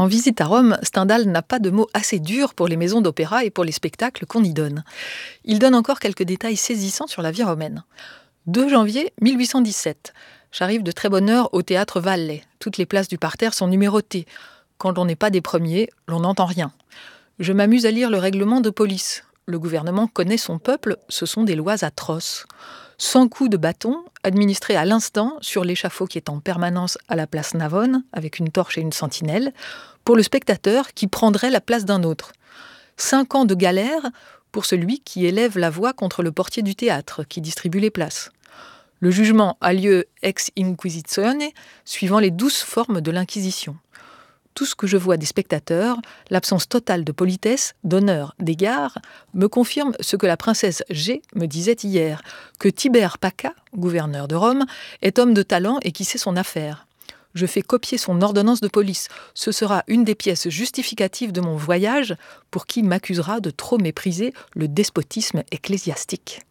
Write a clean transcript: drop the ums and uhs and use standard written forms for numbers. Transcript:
En visite à Rome, Stendhal n'a pas de mots assez durs pour les maisons d'opéra et pour les spectacles qu'on y donne. Il donne encore quelques détails saisissants sur la vie romaine. 2 janvier 1817. J'arrive de très bonne heure au théâtre Valle. Toutes les places du parterre sont numérotées. Quand on n'est pas des premiers, l'on n'entend rien. Je m'amuse à lire le règlement de police. Le gouvernement connaît son peuple, ce sont des lois atroces. 100 coups de bâton, administrés à l'instant sur l'échafaud qui est en permanence à la place Navone, avec une torche et une sentinelle, pour le spectateur qui prendrait la place d'un autre. 5 ans de galère pour celui qui élève la voix contre le portier du théâtre, qui distribue les places. Le jugement a lieu ex inquisitione, suivant les 12 formes de l'Inquisition. Tout ce que je vois des spectateurs, l'absence totale de politesse, d'honneur, d'égard, me confirme ce que la princesse G me disait hier, que Tibère Paca, gouverneur de Rome, est homme de talent et qui sait son affaire. Je fais copier son ordonnance de police. Ce sera une des pièces justificatives de mon voyage pour qui m'accusera de trop mépriser le despotisme ecclésiastique.